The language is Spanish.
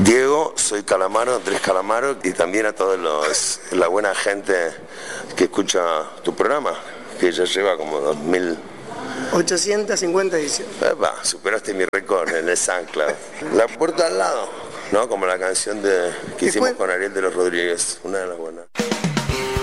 Diego, soy Calamaro, Andrés Calamaro, y también a toda la buena gente que escucha tu programa, que ya lleva como 2850 ediciones. Superaste mi récord en el SoundCloud. La puerta al lado, ¿no? Como la canción que hicimos con Ariel de los Rodríguez, una de las buenas.